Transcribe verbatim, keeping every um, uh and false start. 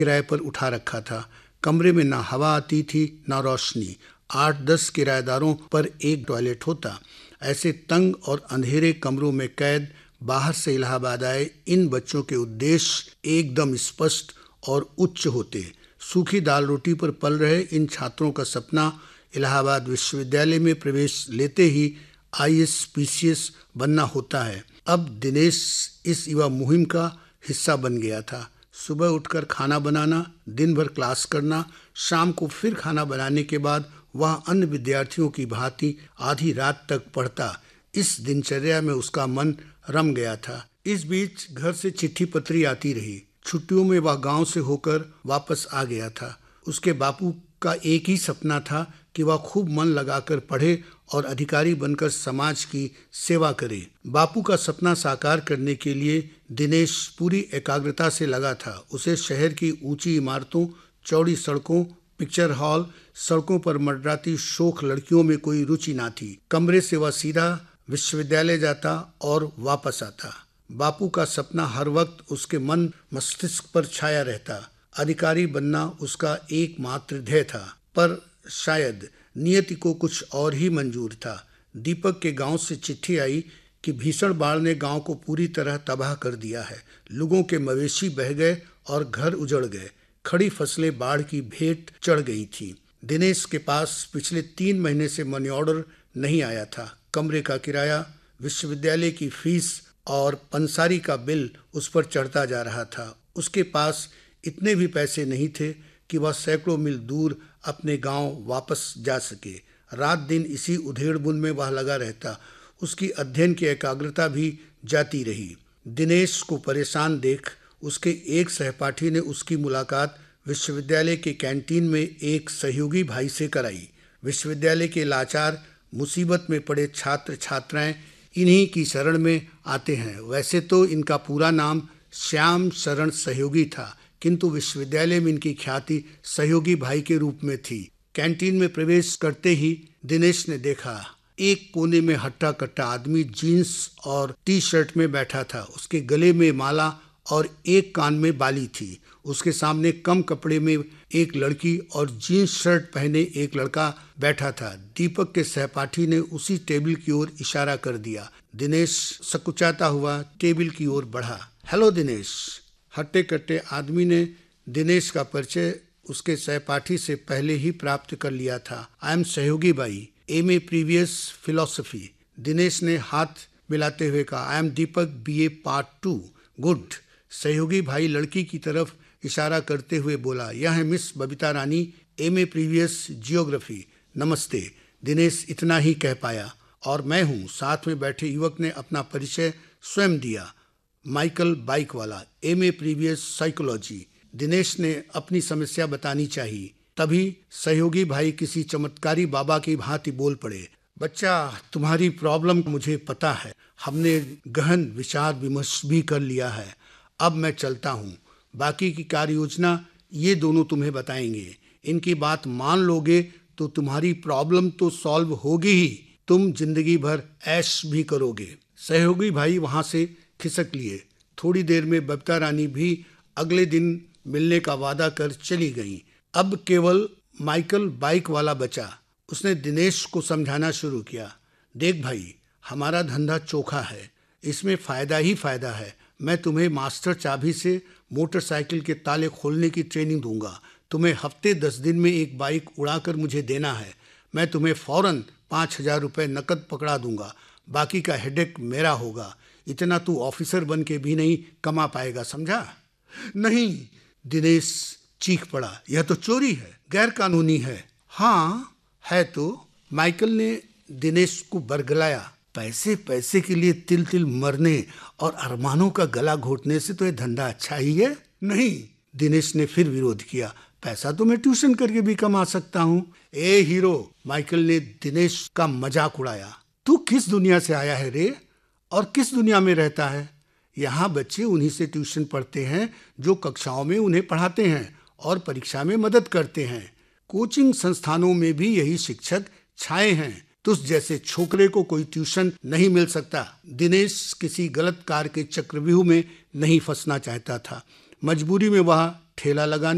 किराए पर उठा रखा था। कमरे में ना हवा आती थी ना रोशनी। आठ दस किराएदारों पर एक टॉयलेट होता। ऐसे तंग और अंधेरे कमरों में कैद बाहर से इलाहाबाद आए इन बच्चों के उद्देश्य एकदम स्पष्ट और उच्च होते। सूखी दाल रोटी पर पल रहे इन छात्रों का सपना इलाहाबाद विश्वविद्यालय में प्रवेश लेते ही आई A S P C S बनना होता है। अब दिनेश इस युवा मुहिम का हिस्सा बन गया था। सुबह उठकर खाना बनाना, दिन भर क्लास करना, शाम को फिर खाना बनाने के बाद वह अन्य विद्यार्थियों की भांति आधी रात तक पढ़ता। इस दिनचर्या में उसका मन रम गया था। इस बीच घर से चिट्ठी पत्री आती रही। छुट्टियों में वह गांव से होकर वापस आ गया था। उसके बापू का एक ही सपना था कि वह खूब मन लगाकर पढ़े और अधिकारी बनकर समाज की सेवा करे। बापू का सपना साकार करने के लिए दिनेश पूरी एकाग्रता से लगा था। उसे शहर की ऊंची इमारतों, चौड़ी सड़कों, पिक्चर हॉल, सड़कों पर मंडराती शोख लड़कियों में कोई रुचि ना थी। कमरे से वह सीधा विश्वविद्यालय जाता और वापस आता। बापू का सपना हर वक्त उसके मन मस्तिष्क पर छाया रहता। अधिकारी बनना उसका एकमात्र ध्येय था, पर शायद नियति को कुछ और ही मंजूर था। दीपक के गांव से चिट्ठी आई कि भीषण बाढ़ ने गांव को पूरी तरह तबाह कर दिया है। लोगों के मवेशी बह गए और घर उजड़ गए। खड़ी फसलें बाढ़ की भेंट चढ़ गई थी। दिनेश के पास पिछले तीन महीने से मनी ऑर्डर नहीं आया था। कमरे का किराया, विश्वविद्यालय की फीस और पंसारी का बिल उस पर चढ़ता जा रहा था। उसके पास इतने भी पैसे नहीं थे कि वह सैकड़ों मील दूर अपने गांव वापस जा सके। रात दिन इसी उधेड़-बुन में वह लगा रहता। उसकी अध्ययन की एकाग्रता भी जाती रही। दिनेश को परेशान देख उसके एक सहपाठी ने उसकी मुलाकात विश्वविद्यालय के कैंटीन में एक सहयोगी भाई से कराई। विश्वविद्यालय के लाचार, मुसीबत में पड़े छात्र छात्राएं इन्हीं की शरण में आते हैं। वैसे तो इनका पूरा नाम श्याम शरण सहयोगी था, किंतु विश्वविद्यालय में इनकी ख्याति सहयोगी भाई के रूप में थी। कैंटीन में प्रवेश करते ही दिनेश ने देखा एक कोने में हट्टा कट्टा आदमी जीन्स और टी शर्ट में बैठा था। उसके गले में माला और एक कान में बाली थी। उसके सामने कम कपड़े में एक लड़की और जीन्स शर्ट पहने एक लड़का बैठा था। दीपक के सहपाठी ने उसी टेबल की ओर इशारा कर दिया। दिनेश सकुचाता हुआ टेबल की ओर बढ़ा। हेलो दिनेश। हट्टे कट्टे आदमी ने दिनेश का परिचय उसके सहपाठी से पहले ही प्राप्त कर लिया था। आई एम सहयोगी भाई, M A previous philosophy. Dinesh ने हाथ मिलाते हुए कहा, I am Deepak, B A part two. Good. सहयोगी भाई लड़की की तरफ इशारा करते हुए बोला, यह है miss Babita Rani, M A previous geography. नमस्ते। दिनेश इतना ही कह पाया। और मैं हूँ। साथ में बैठे युवक ने अपना परिचय स्वयं दिया, माइकल बाइक वाला, M A previous psychology. Dinesh ने अपनी समस्या बतानी चाहिए। तभी सहयोगी भाई किसी चमत्कारी बाबा की भांति बोल पड़े, बच्चा तुम्हारी प्रॉब्लम मुझे पता है। हमने गहन विचार विमर्श भी कर लिया है। अब मैं चलता हूँ। बाकी की कार्य योजना ये दोनों तुम्हें बताएंगे। इनकी बात मान लोगे तो तुम्हारी प्रॉब्लम तो सॉल्व होगी ही, तुम जिंदगी भर ऐश भी करोगे। सहयोगी भाई वहां से खिसक लिए। थोड़ी देर में बबीता रानी भी अगले दिन मिलने का वादा कर चली गई। अब केवल माइकल बाइक वाला बचा। उसने दिनेश को समझाना शुरू किया, देख भाई, हमारा धंधा चोखा है, इसमें फायदा ही फायदा है। मैं तुम्हें मास्टर चाबी से मोटरसाइकिल के ताले खोलने की ट्रेनिंग दूंगा। तुम्हें हफ्ते दस दिन में एक बाइक उड़ाकर मुझे देना है। मैं तुम्हें फौरन पाँच हजार रुपये नकद पकड़ा दूंगा। बाकी का हेडेक मेरा होगा। इतना तू ऑफिसर बन के भी नहीं कमा पाएगा, समझा? नहीं, दिनेश चीख पड़ा, यह तो चोरी है, गैर कानूनी है। हाँ है तो, माइकल ने दिनेश को बरगलाया। पैसे पैसे के लिए तिल तिल मरने और अरमानों का गला घोटने से तो यह धंधा अच्छा ही है। नहीं, दिनेश ने फिर विरोध किया, पैसा तो मैं ट्यूशन करके भी कमा सकता हूँ। ए हीरो, माइकल ने दिनेश का मजाक उड़ाया, तू किस दुनिया से आया है रे, और किस दुनिया में रहता है? यहाँ बच्चे उन्हीं से ट्यूशन पढ़ते हैं जो कक्षाओं में उन्हें पढ़ाते हैं और परीक्षा में मदद करते हैं। कोचिंग संस्थानों में भी यही शिक्षक छाए हैं। तुझ जैसे छोकरे को कोई ट्यूशन नहीं मिल सकता। दिनेश किसी गलत कार्य के चक्रव्यूह में नहीं फंसना चाहता था। मजबूरी में वह ठेला लगाने